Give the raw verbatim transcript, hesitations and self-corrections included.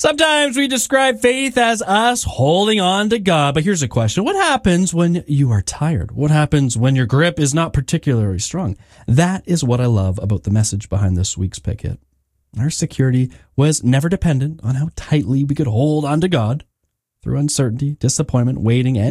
Sometimes we describe faith as us holding on to God, but here's a question. What happens when you are tired? What happens when your grip is not particularly strong? That is what I love about the message behind this week's Pick Hit. Our security was never dependent on how tightly we could hold on to God. Through uncertainty, disappointment, waiting, and